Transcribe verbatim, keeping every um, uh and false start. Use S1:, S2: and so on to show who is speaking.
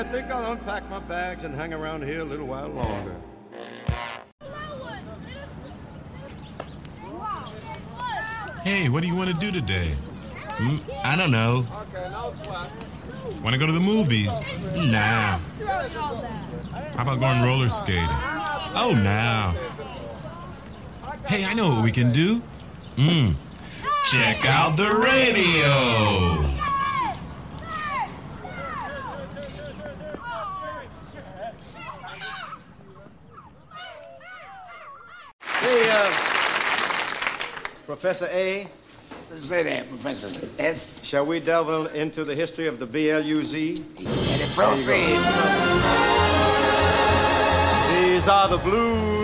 S1: I think I'll unpack my bags and hang around here a little while longer.
S2: Hey, what do you want to do today? Mm, I don't know. Want to go to the movies? Nah. How about going roller skating? Oh, nah. Hey, I know what we can do. Mm. Check out the radio.
S1: Hey, uh, Professor A.
S3: Say that, Professor S.
S1: Shall we delve into the history of the B L U Z?
S3: And proceed.
S1: These are the blues